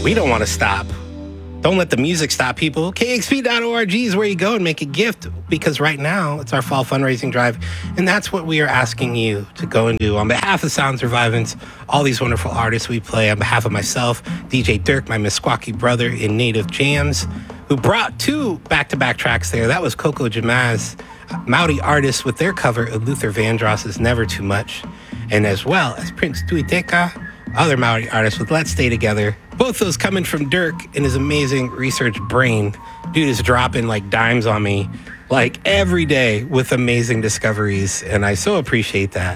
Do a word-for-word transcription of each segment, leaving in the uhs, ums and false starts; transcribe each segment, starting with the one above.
We don't want to stop. Don't let the music stop, people. K X P dot org is where you go and make a gift, because right now it's our fall fundraising drive, and that's what we are asking you to go and do. On behalf of Sound Survivance, all these wonderful artists we play, on behalf of myself, D J Dirk, my Meskwaki brother in Native Jams, who brought two back-to-back tracks there. That was Coco Jamaz, Maori artists with their cover of Luther Vandross's Never Too Much, and as well as Prince Tuiteka, other Maori artists with Let's Stay Together. Both those coming from Dirk and his amazing research brain. Dude is dropping like dimes on me like every day with amazing discoveries, and I so appreciate that.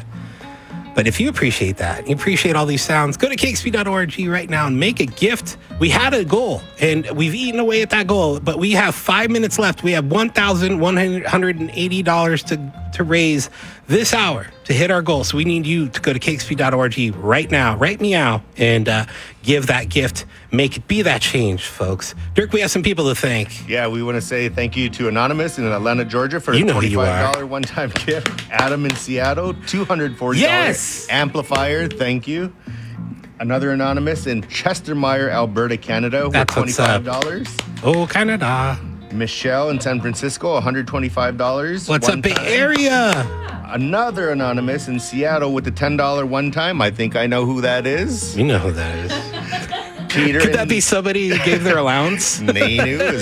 But if you appreciate that, you appreciate all these sounds, go to K X P dot org right now and make a gift. We had a goal, and we've eaten away at that goal, but we have five minutes left. We have one thousand one hundred eighty dollars to, to raise this hour to hit our goal. So we need you to go to K X P dot org right now, right meow, and uh, give that gift. Make it be that change, folks. Dirk, we have some people to thank. Yeah, we want to say thank you to Anonymous in Atlanta, Georgia for you a know twenty-five dollars one-time gift. Adam in Seattle, two hundred forty dollars yes! amplifier. Thank you. Another Anonymous in Chestermere, Alberta, Canada, That's for twenty-five dollars. Oh, Canada. Michelle in San Francisco, one hundred twenty-five dollars. What's up, Bay Area? Another Anonymous in Seattle with the ten dollars one time. I think I know who that is. You know who that is. Peter. Could that be somebody who gave their allowance? Nanu, is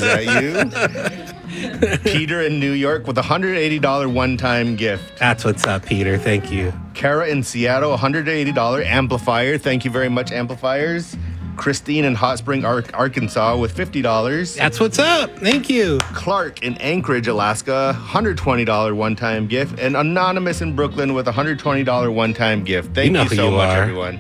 that you? Peter in New York with a one hundred eighty dollars one-time gift. That's what's up, Peter. Thank you. Kara in Seattle, one hundred eighty dollars amplifier. Thank you very much, amplifiers. Christine in Hot Spring, Ar- Arkansas with fifty dollars. That's what's up. Thank you. Clark in Anchorage, Alaska, one hundred twenty dollars one-time gift. And Anonymous in Brooklyn with a one hundred twenty dollars one-time gift. Thank you, know you who so you much, are. everyone.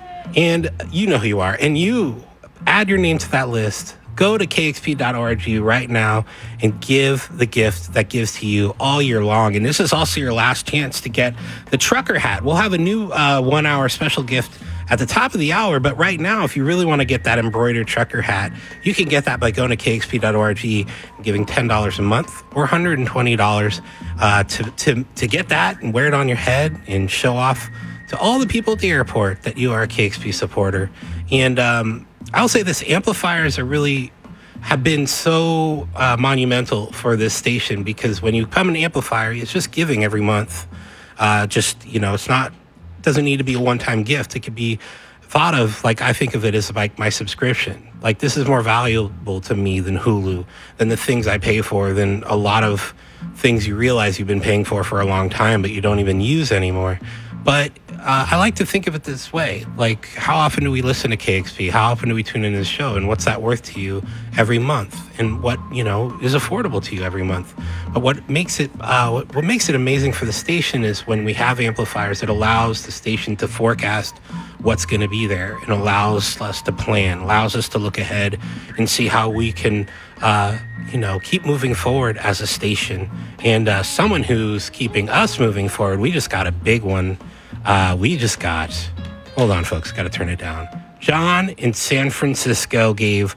And you know who you are. And you add your name to that list. Go to K X P dot org right now and give the gift that gives to you all year long. And this is also your last chance to get the trucker hat. We'll have a new uh, one-hour special gift at the top of the hour. But right now, if you really want to get that embroidered trucker hat, you can get that by going to K X P dot org and giving ten dollars a month or one hundred twenty dollars uh, to, to, to get that and wear it on your head and show off to all the people at the airport that you are a K X P supporter. And um, I'll say this, amplifiers are really have been so uh, monumental for this station, because when you become an amplifier, it's just giving every month. Uh, just, you know, it's not, doesn't need to be a one-time gift. It could be thought of, like, I think of it as like my subscription. Like, this is more valuable to me than Hulu, than the things I pay for, than a lot of things you realize you've been paying for for a long time, but you don't even use anymore. But uh, I like to think of it this way. Like, how often do we listen to K X P? How often do we tune in to the show? And what's that worth to you every month? And what, you know, is affordable to you every month? But what makes it uh, what, what makes it amazing for the station is when we have amplifiers, it allows the station to forecast what's going to be there, and allows us to plan, allows us to look ahead and see how we can, uh, you know, keep moving forward as a station. And uh, someone who's keeping us moving forward, we just got a big one. Uh, we just got, hold on, folks, got to turn it down. John in San Francisco gave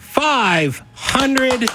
five hundred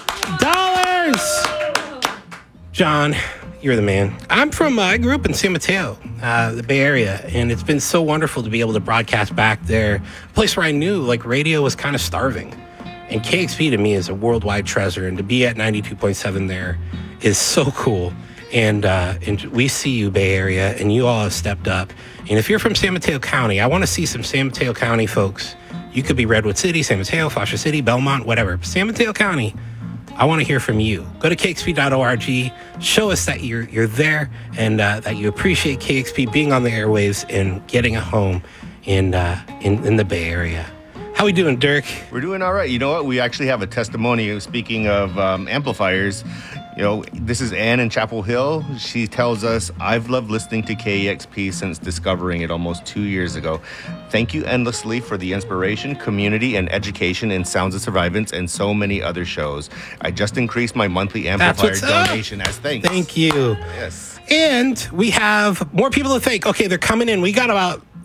dollars. John, you're the man. I'm from, uh, I grew up in San Mateo, uh, the Bay Area, and it's been so wonderful to be able to broadcast back there, a place where I knew, like, radio was kind of starving. And K X P to me is a worldwide treasure, and to be at ninety-two point seven there is so cool. And uh, and we see you, Bay Area, and you all have stepped up. And if you're from San Mateo County, I want to see some San Mateo County folks. You could be Redwood City, San Mateo, Foster City, Belmont, whatever. San Mateo County, I want to hear from you. Go to K X P dot org, show us that you're you're there, and uh, that you appreciate K X P being on the airwaves and getting a home in uh, in, in the Bay Area. How we doing, Dirk? We're doing all right. You know what? We actually have a testimony. Speaking of um, amplifiers, you know, this is Ann in Chapel Hill. She tells us, I've loved listening to K E X P since discovering it almost two years ago. Thank you endlessly for the inspiration, community, and education in Sounds of Survivance and so many other shows. I just increased my monthly amplifier donation as thanks. Thank you. Yes. And we have more people to thank. Okay, they're coming in. We got about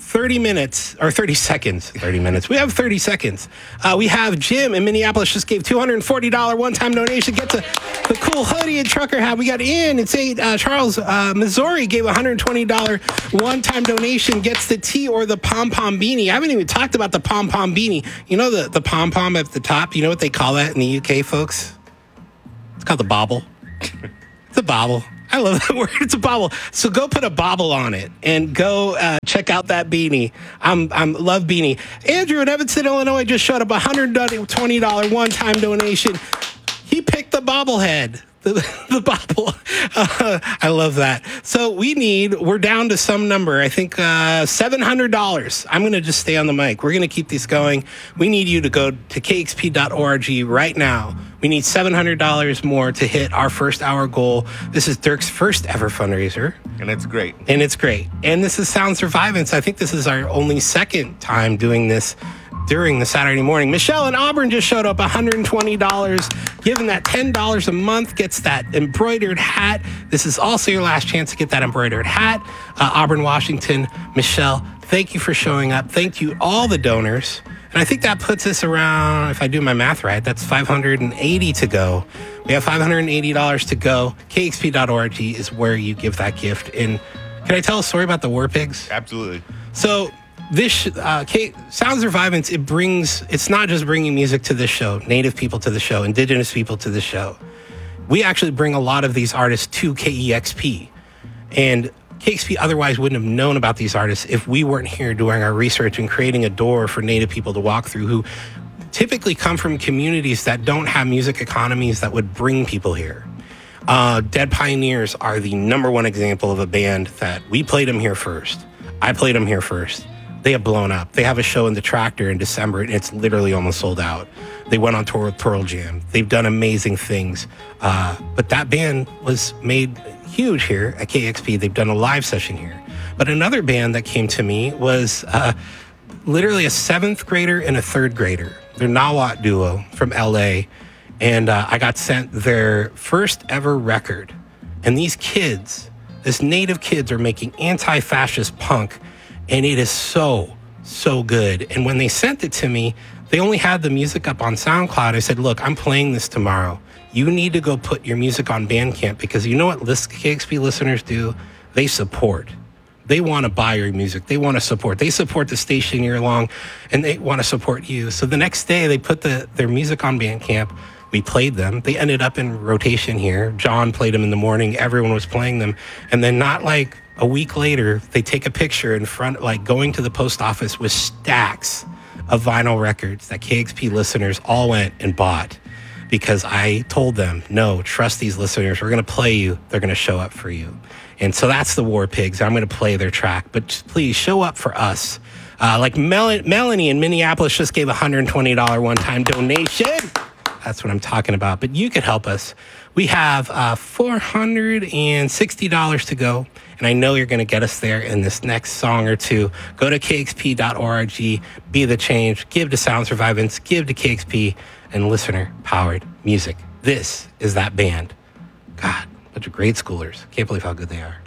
thirty minutes or thirty seconds. thirty minutes. We have thirty seconds. Uh, we have Jim in Minneapolis just gave two hundred forty dollars one-time donation. Gets a, the cool hoodie and trucker hat. We got Ian in Saint Uh, Charles, uh, Missouri gave a one hundred twenty dollars one-time donation. Gets the tee or the pom-pom beanie. I haven't even talked about the pom-pom beanie. You know the, the pom-pom at the top? You know what they call that in the U K, folks? It's called the bobble. It's a bobble. I love that word. It's a bobble. So go put a bobble on it and go uh, check out that beanie. I'm I'm love beanie. Andrew in Evanston, Illinois just showed up a one hundred twenty dollars one-time donation. He picked the bobblehead. The, the bobble. Uh, I love that. So we need, we're down to some number. I think uh, seven hundred dollars. I'm going to just stay on the mic. We're going to keep these going. We need you to go to K X P dot org right now. We need seven hundred dollars more to hit our first hour goal. This is Dirk's first ever fundraiser. And it's great. And it's great. And this is Sound Survivance. I think this is our only second time doing this during the Saturday morning. Michelle in Auburn just showed up, one hundred twenty dollars. Given that ten dollars a month, gets that embroidered hat. This is also your last chance to get that embroidered hat. Uh, Auburn, Washington. Michelle, thank you for showing up. Thank you, all the donors. And I think that puts us around, if I do my math right, that's five hundred eighty to go. We have five hundred eighty dollars to go. K X P dot org is where you give that gift. And can I tell a story about the War Pigs? Absolutely. So this uh, K- Sound Survivance, it brings, it's not just bringing music to this show, Native people to the show, Indigenous people to the show. We actually bring a lot of these artists to K E X P. And K X P otherwise wouldn't have known about these artists if we weren't here doing our research and creating a door for Native people to walk through who typically come from communities that don't have music economies that would bring people here. Uh, Dead Pioneers are the number one example of a band that we played them here first. I played them here first. They have blown up. They have a show in the Tractor in December, and it's literally almost sold out. They went on tour with Pearl Jam. They've done amazing things. Uh, but that band was made huge here at K X P. They've done a live session here. But another band that came to me was uh, literally a seventh grader and a third grader. They're Nawat duo from L A. And uh, I got sent their first ever record. And these kids, this Native kids, are making anti-fascist punk. And it is so, so good. And when they sent it to me, they only had the music up on SoundCloud. I said, look, I'm playing this tomorrow. You need to go put your music on Bandcamp because you know what K X P listeners do? They support. They want to buy your music. They want to support. They support the station year long, and they want to support you. So the next day, they put the, their music on Bandcamp. We played them. They ended up in rotation here. John played them in the morning. Everyone was playing them. And then not like a week later, they take a picture in front, like going to the post office with stacks of vinyl records that K X P listeners all went and bought because I told them, no, trust these listeners. We're going to play you. They're going to show up for you. And so that's the War Pigs. I'm going to play their track, but just please show up for us. Uh, like Mel- Melanie in Minneapolis just gave a one hundred twenty dollars one-time donation. That's what I'm talking about. But you could help us. We have uh, four hundred sixty dollars to go. And I know you're going to get us there in this next song or two. Go to K X P dot org, be the change, give to Sound Survivance, give to K X P, and listener-powered music. This is that band. God, bunch of grade schoolers. Can't believe how good they are.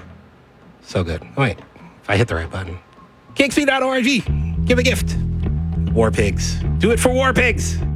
So good. Oh, wait, if I hit the right button. K X P dot org, give a gift. War Pigs. Do it for War Pigs.